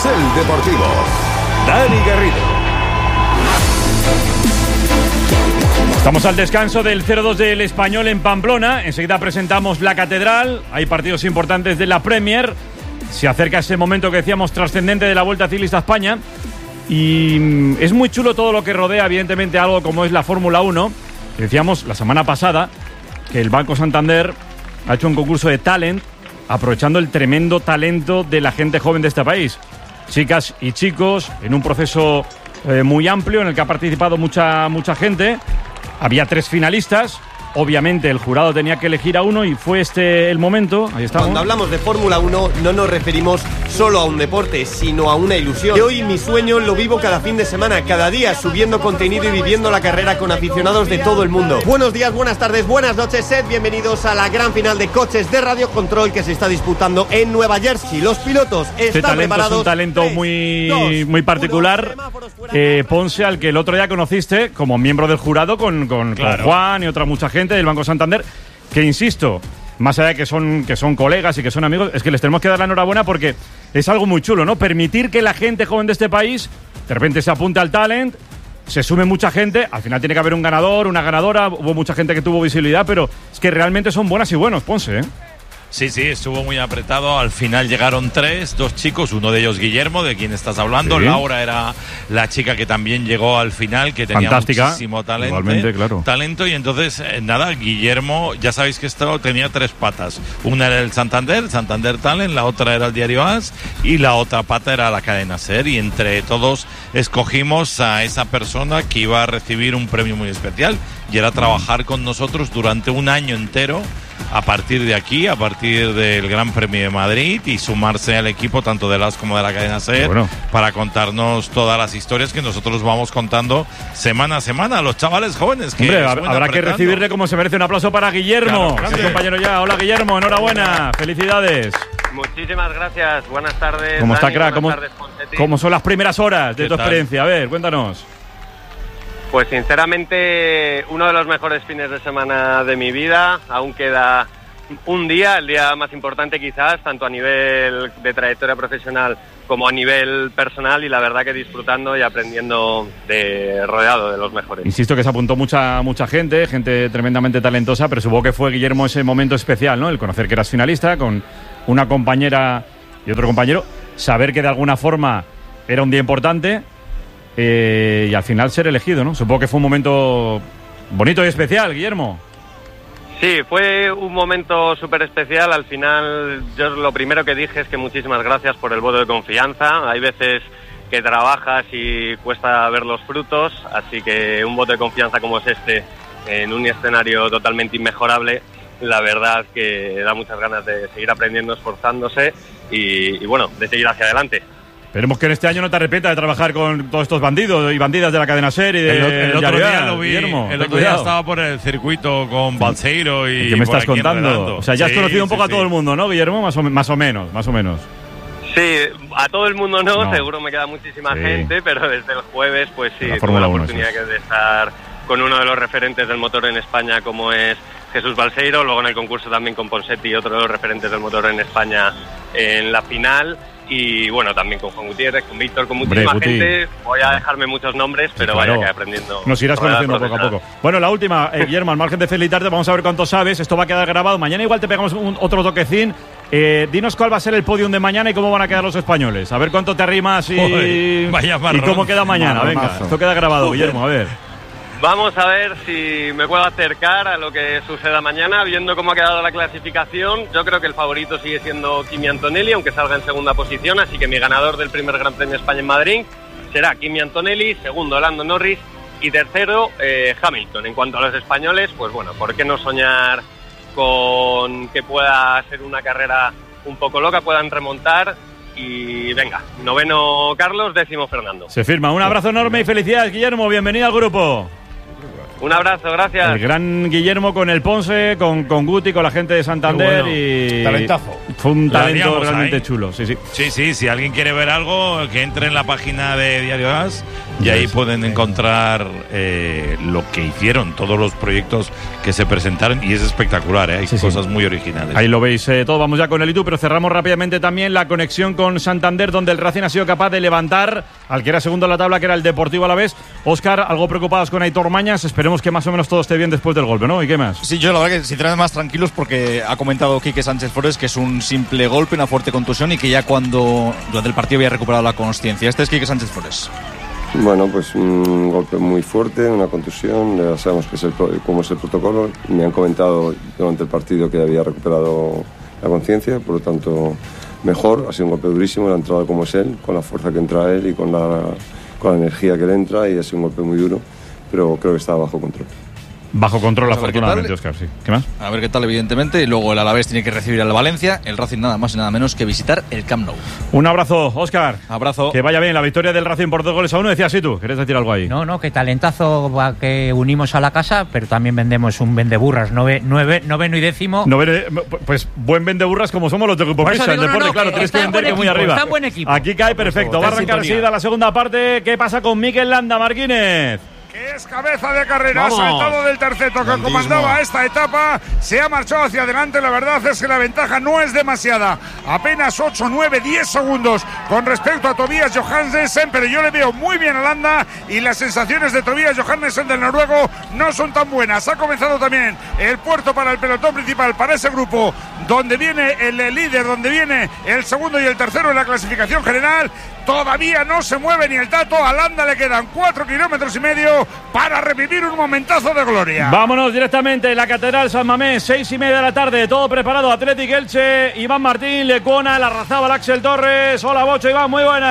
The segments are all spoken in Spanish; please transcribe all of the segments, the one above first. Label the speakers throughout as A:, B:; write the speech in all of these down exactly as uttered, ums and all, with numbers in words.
A: Carrusel Deportivo. Dani Garrido.
B: Estamos al descanso del cero dos del Español en Pamplona. Enseguida presentamos la Catedral. Hay partidos importantes de la Premier. Se acerca ese momento que decíamos trascendente de la Vuelta Ciclista a España. Y es muy chulo todo lo que rodea, evidentemente, algo como es la Fórmula uno. Decíamos la semana pasada que el Banco Santander ha hecho un concurso de talent, aprovechando el tremendo talento de la gente joven de este país. Chicas y chicos, en un proceso eh, muy amplio en el que ha participado mucha, mucha gente. Había tres finalistas. Obviamente el jurado tenía que elegir a uno y fue este el momento. Ahí estamos.
C: Cuando hablamos de Fórmula uno no nos referimos solo a un deporte, sino a una ilusión. Y hoy mi sueño lo vivo cada fin de semana, cada día, subiendo contenido y viviendo la carrera con aficionados de todo el mundo. Buenos días, buenas tardes, buenas noches, sed bienvenidos a la gran final de coches de Radio Control que se está disputando en Nueva Jersey. Los pilotos están
B: este talento
C: preparados.
B: Es un talento
C: tres,
B: muy,
C: dos,
B: muy particular.
C: uno,
B: eh, Ponce, al que el otro día conociste como miembro del jurado con, con,
D: Claro.
B: con Juan y otra mucha gente del Banco Santander. Que insisto, más allá de que son, que son colegas y que son amigos, es que les tenemos que dar la enhorabuena porque es algo muy chulo, ¿no? Permitir que la gente joven de este país de repente se apunte al talent, se sume mucha gente, al final tiene que haber un ganador, una ganadora, hubo mucha gente que tuvo visibilidad, pero es que realmente son buenas y buenos, Ponce, ¿eh?
D: Sí, sí, estuvo muy apretado. Al final llegaron tres, dos chicos, uno de ellos Guillermo, de quien estás hablando.
B: Sí.
D: Laura era la chica que también llegó al final, que tenía
B: Fantástica.
D: muchísimo talento.
B: Igualmente, claro.
D: Talento, y entonces, eh, nada, Guillermo, ya sabéis que esto tenía tres patas. Una era el Santander, Santander Talent, la otra era el Diario As y la otra pata era la cadena SER. Y entre todos escogimos a esa persona que iba a recibir un premio muy especial y era trabajar con nosotros durante un año entero. A partir de aquí, a partir del Gran Premio de Madrid, y sumarse al equipo tanto de las como de la cadena SER,
B: bueno,
D: para contarnos todas las historias que nosotros vamos contando semana a semana a los chavales jóvenes. Que
B: Hombre,
D: suben
B: habrá que
D: apretando.
B: recibirle como se merece. Un aplauso para Guillermo,
D: Claro,
B: que es compañero ya. Hola, Guillermo, enhorabuena, felicidades.
E: Muchísimas gracias, buenas tardes.
B: ¿Cómo está,
E: Dani,
B: crack? ¿Cómo,
E: buenas tardes, Poncetti.
B: ¿Cómo son las primeras horas de
D: ¿Qué
B: tu
D: tal?
B: experiencia? A ver, cuéntanos.
E: Pues sinceramente, uno de los mejores fines de semana de mi vida. Aún queda un día, el día más importante quizás, tanto a nivel de trayectoria profesional como a nivel personal, y la verdad que disfrutando y aprendiendo de rodeado de los mejores.
B: Insisto que se apuntó mucha mucha gente, gente tremendamente talentosa, pero supongo que fue, Guillermo, ese momento especial, ¿no? El conocer que eras finalista con una compañera y otro compañero, saber que de alguna forma era un día importante eh, y al final ser elegido, ¿no? Supongo que fue un momento bonito y especial, Guillermo.
E: Sí, fue un momento súper especial. Al final, yo lo primero que dije es que muchísimas gracias por el voto de confianza. Hay veces que trabajas y cuesta ver los frutos, así que un voto de confianza como es este, en un escenario totalmente inmejorable, la verdad que da muchas ganas de seguir aprendiendo, esforzándose y, y bueno, de seguir hacia adelante.
B: Esperemos que en este año no te arrepientas de trabajar con todos estos bandidos y bandidas de la cadena SER y de
D: El, el otro
B: Diario
D: día
B: A,
D: lo vi,
B: Guillermo,
D: el
B: ten
D: otro día
B: cuidado.
D: estaba por el circuito con Balseiro y
B: ¿Qué me
D: por
B: estás
D: aquí
B: contando?
D: enredando.
B: O sea, ya has
D: Sí,
B: conocido un poco
D: sí,
B: a todo
D: sí.
B: el mundo, ¿no, Guillermo? Más o, más o menos, más o menos.
E: Sí, a todo el mundo no,
B: No.
E: seguro me queda muchísima
B: Sí.
E: gente, pero desde el jueves pues sí,
B: La
E: tuve
B: Fórmula
E: la
B: uno,
E: oportunidad
B: sí.
E: de estar con uno de los referentes del motor en España como es Jesús Balseiro, luego en el concurso también con Poncetti, otro de los referentes del motor en España en la final, y bueno, también con Juan Gutiérrez, con Víctor, con muchísima
B: Hombre, Guti.
E: gente. Voy a dejarme muchos nombres, pero
B: claro.
E: vaya que aprendiendo.
B: Nos irás
E: Rueda
B: conociendo poco a
E: profesional.
B: poco. Bueno, la última, eh, Guillermo, al margen de felicitarte, vamos a ver cuánto sabes. Esto va a quedar grabado. Mañana igual te pegamos un, otro toquecín. Eh, dinos cuál va a ser el podium de mañana y cómo van a quedar los españoles. A ver cuánto te arrimas y,
D: Joder, vaya
B: y
D: marrón.
B: cómo queda mañana. Venga,
A: Marronazo.
B: esto queda grabado, Guillermo, a ver.
E: Vamos a ver si me puedo acercar a lo que suceda mañana, viendo cómo ha quedado la clasificación. Yo creo que el favorito sigue siendo Kimi Antonelli, aunque salga en segunda posición, así que mi ganador del primer Gran Premio de España en Madrid será Kimi Antonelli, segundo Lando Norris y tercero eh, Hamilton. En cuanto a los españoles, pues bueno, ¿por qué no soñar con que pueda ser una carrera un poco loca, puedan remontar? Y venga, noveno Carlos, décimo Fernando.
B: Se firma. Un abrazo enorme y felicidades, Guillermo. Bienvenido al grupo.
E: Un abrazo, gracias.
B: El gran Guillermo con el Ponce, con, con Guti, con la gente de Santander. Bueno. Y
F: talentazo.
B: Fue un talento realmente
D: ahí.
B: chulo. Sí, sí.
D: Sí, sí, si alguien quiere ver algo, que entre en la página de Diario As y ahí pueden encontrar eh, lo que hicieron, todos los proyectos que se presentaron, y es espectacular, ¿eh? Hay sí, cosas sí. muy originales.
B: Ahí lo veis eh, todo. Vamos ya con el YouTube, pero cerramos rápidamente también la conexión con Santander, donde el Racing ha sido capaz de levantar al que era segundo en la tabla, que era el Deportivo Alavés. Óscar, algo preocupados con Aitor Mañas. Esperemos que más o menos todo esté bien después del golpe, ¿no? ¿Y qué más?
G: Sí, yo la verdad que sinceramente más tranquilos, porque ha comentado Quique Sánchez Flores que es un simple golpe, una fuerte contusión, y que ya cuando durante el partido había recuperado la consciencia. Este es Quique Sánchez Flores.
H: Bueno, pues un golpe muy fuerte, una contusión, ya sabemos que es el, cómo es el protocolo. Me han comentado durante el partido que había recuperado la conciencia, por lo tanto mejor. Ha sido un golpe durísimo, la entrada como es él, con la fuerza que entra él y con la, con la energía que le entra, y ha sido un golpe muy duro, pero creo que está bajo control.
B: Bajo control, afortunadamente, Óscar, sí. ¿Qué más?
G: A ver qué tal, evidentemente. Y luego el Alavés tiene que recibir al Valencia. El Racing nada más y nada menos que visitar el Camp Nou.
B: Un abrazo, Óscar.
G: Abrazo.
B: Que vaya bien la victoria del Racing por dos goles a uno. Decías sí tú, ¿querés decir algo ahí?
I: No, no, que talentazo que unimos a la casa, pero también vendemos un vendeburras, nove, nueve, noveno y décimo.
B: Noveno, pues buen vendeburras como somos los de Grupo Prisa. El deporte, no, no, claro, tienes que vender que muy arriba.
I: Está buen equipo.
B: Aquí cae perfecto. Va a arrancar enseguida la segunda parte. ¿Qué pasa con Mikel Landa, Marquínez?
F: Es cabeza de carrera, ha saltado del terceto que comandaba esta etapa, se ha marchado hacia adelante. La verdad es que la ventaja no es demasiada, apenas ocho, nueve, diez segundos con respecto a Tobias Johannessen, pero yo le veo muy bien a Landa, y las sensaciones de Tobias Johannessen del noruego no son tan buenas. Ha comenzado también el puerto para el pelotón principal, para ese grupo donde viene el líder, donde viene el segundo y el tercero en la clasificación general. Todavía no se mueve ni el tato. A Landa le quedan cuatro kilómetros y medio para revivir un momentazo de gloria.
B: Vámonos directamente la Catedral San Mamés, seis y media de la tarde, todo preparado. Athletic Elche, Iván Martín, Lecuona, la Razábal, Axel Torres. Hola, Bocho, Iván, muy buenas.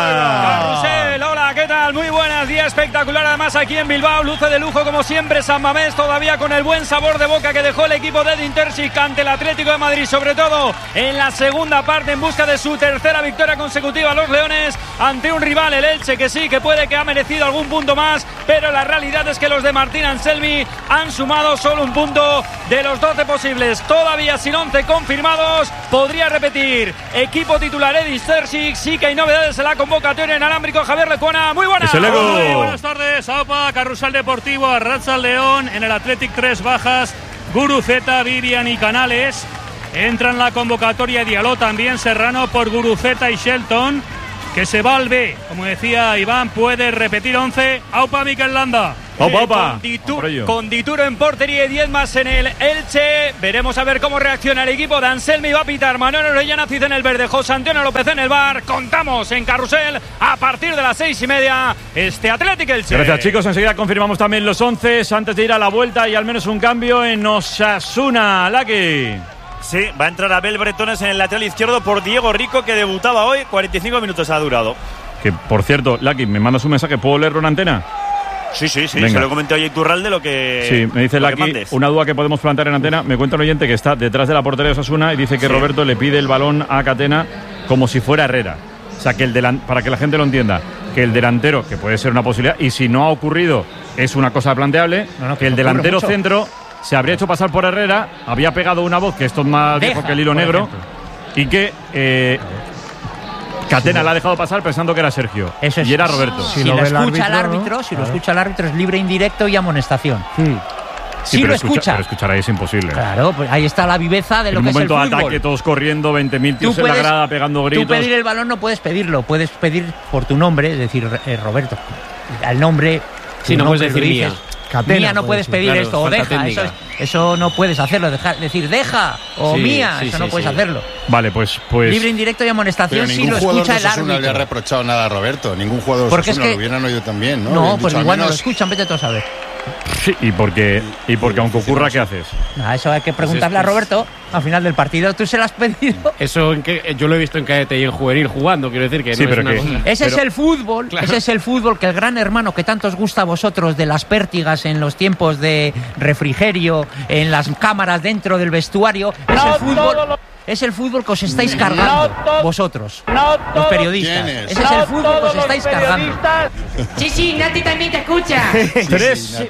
J: Hola. Carrusel, hola, ¿qué tal? Muy buenas, día espectacular además aquí en Bilbao, luce de lujo como siempre San Mamés, todavía con el buen sabor de boca que dejó el equipo de Edin Terzic ante el Atlético de Madrid, sobre todo en la segunda parte, en busca de su tercera victoria consecutiva. Los Leones ante un rival, el Elche, que sí, que puede que ha merecido algún punto más, pero la realidad es que los de Martín Anselmi han sumado solo un punto de los doce posibles, todavía sin once confirmados. Podría repetir equipo titular Edin Terzic. Sí que hay novedades en la convocatoria. Inalámbrico Javier Lecuona, muy buenas.
K: Muy buenas tardes, Aupa, Carrusel Deportivo, Arratsaldeon León. En el Athletic tres bajas, Guruzeta, Virian y Canales. Entra en la convocatoria Diallo, también Serrano por Guruzeta y Shelton, que se va al B. Como decía Iván, puede repetir once. Aupa, Mikel Landa.
B: Opa, opa.
J: Con, Ditu- con Dituro en portería y diez más en el Elche. Veremos a ver cómo reacciona el equipo de Anselmi. Va a pitar Manuel Orellana Cid en el verde, José Antonio López en el bar. Contamos en Carrusel a partir de las seis y media este Athletic Elche.
B: Gracias, chicos. Enseguida confirmamos también los once antes de ir a la vuelta, y al menos un cambio en Osasuna. Lucky.
L: Sí, va a entrar Abel Bretones en el lateral izquierdo por Diego Rico, que debutaba hoy. cuarenta y cinco minutos ha durado.
B: Que, por cierto, Lucky, me mandas un mensaje. ¿Puedo leerlo en antena?
L: Sí, sí, sí.
B: Venga.
L: Se lo comenté hoy a Iturralde lo que.
B: Sí, me dice Lucky, una duda que podemos plantear en antena. Me cuenta un oyente que está detrás de la portería de Osasuna y dice que sí. Roberto le pide el balón a Catena como si fuera Herrera. O sea, que el delan- para que la gente lo entienda, que el delantero, que puede ser una posibilidad, y si no ha ocurrido, es una cosa planteable, no, no, que el delantero mucho. centro se habría hecho pasar por Herrera, había pegado una voz, que esto es más
I: Deja,
B: viejo que el hilo negro, ejemplo. y que eh, Catena sí. la ha dejado pasar pensando que era Sergio.
I: Eso es,
B: y era Roberto.
I: Si, si lo, lo escucha el árbitro, ¿no? si lo escucha el árbitro, es libre indirecto y amonestación.
B: Hmm.
I: Sí,
B: sí,
I: lo
B: escucha,
I: escucha.
B: Pero escuchar ahí es imposible.
I: Claro, pues ahí está la viveza de
B: en
I: lo que es el fútbol.
B: En un momento de ataque, todos corriendo, veinte mil tíos
I: puedes,
B: en la grada pegando gritos.
I: Tú pedir el balón no puedes pedirlo, puedes pedir por tu nombre, es decir, eh, Roberto. Al nombre.
M: Sí, no puedes decir mía.
I: Catena, mía no puedes pedir claro, esto, o deja, eso, es, eso no puedes hacerlo, dejar, decir deja o sí, mía, sí, eso sí, no puedes sí. hacerlo.
B: Vale, pues, pues
I: libre, indirecto y amonestación si lo escucha el árbitro.
N: No le ha reprochado nada a Roberto, ningún jugador
I: porque
N: de Osasuna
I: es que,
N: lo hubieran oído también, ¿no?
I: No, pues igual
N: menos...
I: no lo escuchan, vete tú a saber.
B: Sí, y porque, y porque aunque ocurra, ¿qué haces?
I: Nah, eso hay que preguntarle a Roberto al final del partido. ¿Tú se lo has pedido?
M: Eso en que, yo lo he visto en cadete y en juvenil jugando, quiero decir que
B: sí,
M: no
B: pero
M: es una
B: que,
M: cosa.
I: Ese
B: pero,
I: es el fútbol, claro. Ese es el fútbol que el gran hermano que tanto os gusta a vosotros, de las pértigas en los tiempos de refrigerio, en las cámaras dentro del vestuario, es no, el fútbol... No, no, no. Es el fútbol que os estáis cargando, no vosotros, no
N: los
I: periodistas.
N: Es?
I: Ese no es el fútbol que os estáis cargando.
O: Sí, sí, Nati también te escucha.
B: Tres,
N: sí, sí,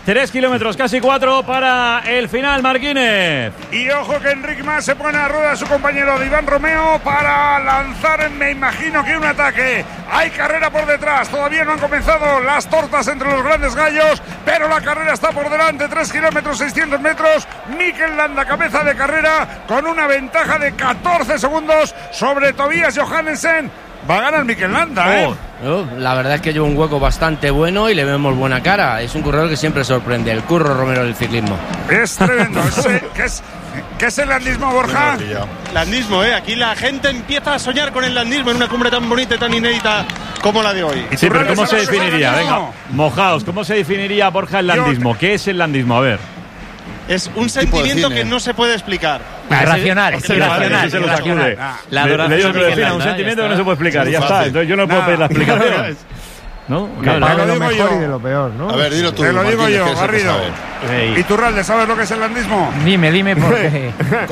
B: Tres kilómetros, casi cuatro para el final, Marquínez.
F: Y ojo que Enric Mas se pone a rueda a su compañero de Iván Romeo para lanzar, me imagino que un ataque. Hay carrera por detrás, todavía no han comenzado las tortas entre los grandes gallos, pero la carrera está por delante, tres kilómetros, seiscientos metros. Mikel Landa, cabeza de carrera, con una ventaja de catorce segundos sobre Tobias Johannesen. Va a ganar Mikel Landa, ¿eh?
M: Oh, la verdad es que lleva un hueco bastante bueno y le vemos buena cara. Es un corredor que siempre sorprende, el Curro Romero del ciclismo.
F: Es tremendo. ¿Qué es, qué es el landismo, Borja?
O: Landismo, ¿eh? Aquí la gente empieza a soñar con el landismo en una cumbre tan bonita y tan inédita como la de hoy.
B: Sí, pero ¿cómo se definiría? Venga, mojaos, ¿cómo se definiría, Borja, el landismo? ¿Qué es el landismo? A ver.
O: Es un sentimiento que no se puede explicar.
I: Irracional, es irracional.
B: Se lo sacude.
I: La
B: le, le digo que lo defina, un sentimiento que no se puede explicar. Ya está, entonces yo no puedo pedir la explicación. ¿No?
F: Claro,
P: de lo
F: digo
P: mejor
F: yo.
P: y de lo peor, ¿no?
N: A ver, dilo tú.
F: Te lo digo
N: Martínez,
F: yo,
N: que es el que
F: Garrido.
N: sabe.
F: ¿Y Turralde, sabes lo que es el landismo?
I: Dime, dime por qué.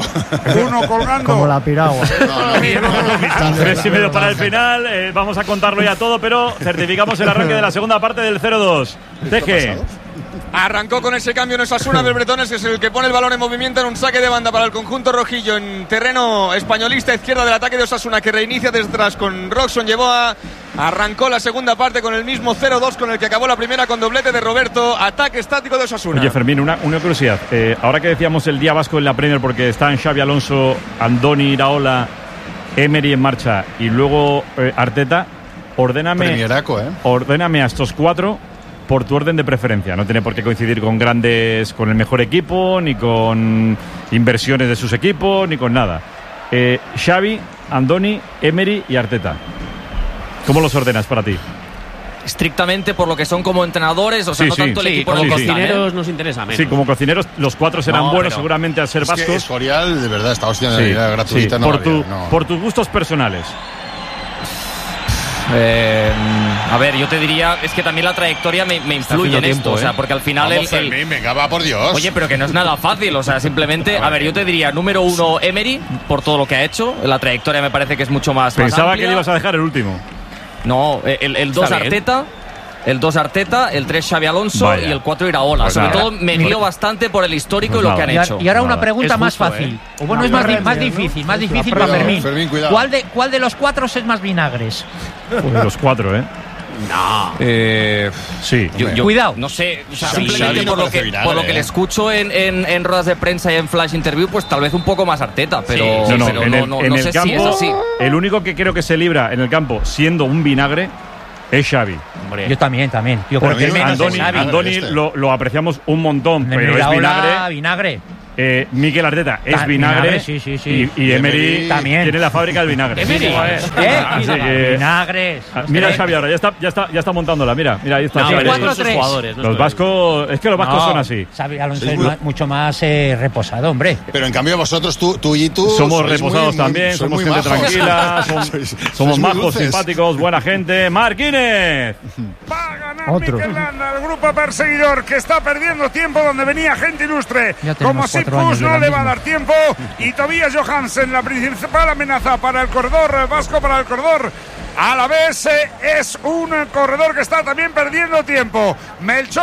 F: Uno colgando.
P: Como la piragua.
B: Tres y medio para el final. Eh, vamos a contarlo ya todo, pero certificamos el arranque de la segunda parte del cero dos. Teje.
Q: Arrancó con ese cambio en Osasuna del Bretones, que es el que pone el balón en movimiento en un saque de banda para el conjunto rojillo en terreno españolista, izquierda del ataque de Osasuna, que reinicia desde atrás con Roxon. Llevó a, arrancó la segunda parte con el mismo cero dos con el que acabó la primera, con doblete de Roberto. Ataque estático de Osasuna.
B: Oye, Fermín, una, una curiosidad. Eh, ahora que decíamos el día vasco en la Premier, porque están Xabi Alonso, Andoni Iraola, Emery en marcha y luego eh, Arteta, ordéname,
N: Premieraco, ¿eh?
B: ordéname a estos cuatro por tu orden de preferencia. No tiene por qué coincidir con grandes, con el mejor equipo, ni con inversiones de sus equipos, ni con nada. Eh, Xavi, Andoni, Emery y Arteta. ¿Cómo los ordenas para ti?
Q: Estrictamente por lo que son como entrenadores, o sea,
B: Sí,
Q: no
B: sí.
Q: tanto el
B: Sí,
Q: equipo
B: como
Q: en el que están,
M: Cocineros
Q: ¿eh?
M: nos interesa menos.
B: Sí, como cocineros, los cuatro serán
Q: No,
B: buenos
Q: pero-
B: seguramente al ser
N: Es
B: vascos.
N: que Escorial, de verdad, esta hostia
B: Sí,
N: de gratuita
B: sí,
N: no
B: por,
N: la
B: tu,
N: había, no.
B: por tus gustos personales.
Q: Eh, a ver, yo te diría, es que también la trayectoria me, me influye en
M: haciendo
Q: esto,
M: tiempo,
Q: o sea,
M: ¿eh?
Q: porque al final
N: Vamos,
Q: el, el-
N: Fermín, venga, va, por Dios.
Q: Oye, pero que no es nada fácil, o sea, simplemente, a ver, yo te diría número uno Emery por todo lo que ha hecho, la trayectoria me parece que es mucho más. más
B: Pensaba
Q: amplia.
B: que le ibas a dejar el último.
Q: No, el, el dos
M: Está bien.
Q: Arteta, el dos Arteta, el tres Xavi Alonso
B: Vaya.
Q: y el cuatro Iraola.
B: Pues
Q: Sobre
B: nada.
Q: todo me guío bastante por el histórico
B: Pues
Q: y lo
B: nada.
Q: que han
I: Y, a-
Q: hecho.
I: y ahora una
B: Nada.
I: pregunta
M: Es
I: más
M: justo,
I: fácil.
M: ¿eh?
I: O bueno,
P: La
I: es más, di-
P: Premier,
I: más
P: ¿no?
I: difícil, más
P: Es la
I: difícil para
P: Premier.
I: Fermín.
N: Fermín, cuidado.
I: ¿Cuál de, ¿Cuál de los cuatro es más vinagres?
B: Pues los cuatro, ¿eh?
M: No.
Q: Eh,
B: Sí.
Q: yo- yo-
I: Cuidado.
Q: No sé, o sea,
N: Xavi
Q: simplemente
N: no
Q: por, lo
N: parece
Q: que,
N: vinagre,
Q: por lo que le
N: ¿eh?
Q: escucho en, en, en ruedas de prensa y en flash interview, pues tal vez un poco más Arteta, pero
B: No, no,
Q: pero
B: en
Q: no,
B: el,
Q: no-
B: en
Q: no
B: el
Q: sé
B: campo,
Q: si es así.
B: el único que creo que se libra en el campo siendo un vinagre es Xavi.
I: Yo también, también. Yo creo
B: Porque
I: que menos
B: Andoni,
I: es Xavi.
B: Andoni
N: este.
B: lo, lo apreciamos un montón, pero es
I: Iraola,
B: vinagre.
I: vinagre.
B: Eh, Mikel Arteta es
I: Ta-
B: vinagre,
I: vinagre, sí, sí, sí.
B: Y, y Emery
N: Emery
I: también.
B: tiene la fábrica del vinagre.
I: Emery,
B: Joder.
I: ¿eh?
B: Así que-
I: Vinagres.
B: Ah, mira a Xavi ahora, ya está, ya está, ya está montándola, mira, mira, ahí está.
M: No,
B: Xavi.
M: pero
I: cuatro
M: son sus
I: tres.
M: jugadores. no
B: Los
M: estoy-
B: vascos, es que los vascos
I: No,
B: son así.
I: Xavi Alonso
N: Sois
I: es
N: muy-
I: ma- mucho más eh, reposado, hombre.
N: Pero en cambio vosotros, tú, tú y tú...
B: Somos
N: sois
B: reposados
N: muy- muy-
B: también,
N: sois
B: somos
N: muy
B: gente
N: majos.
B: tranquila, som-
N: Sois-
B: somos
N: sois muy
B: majos,
N: dulces.
B: simpáticos, buena gente. Marquínez.
F: Va a ganar
P: Otro.
F: Mikel Landa, el grupo perseguidor que está perdiendo tiempo donde venía gente ilustre.
I: Ya tenemos
F: Como
I: cuatro
F: Sipus
I: años de
F: no le va a
I: landismo.
F: dar tiempo. Y Tobias Johannesen, la principal amenaza para el corredor vasco, para el corredor. A la vez eh, es un corredor que está también perdiendo tiempo. Melchor